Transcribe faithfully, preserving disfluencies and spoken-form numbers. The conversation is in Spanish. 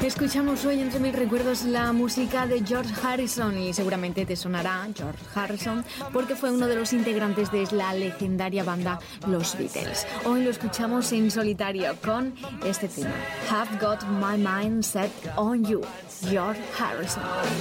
Escuchamos hoy entre mis recuerdos la música de George Harrison y seguramente te sonará George Harrison porque fue uno de los integrantes de la legendaria banda Los Beatles. Hoy lo escuchamos en solitario con este tema, Have Got My Mind Set On You, George Harrison.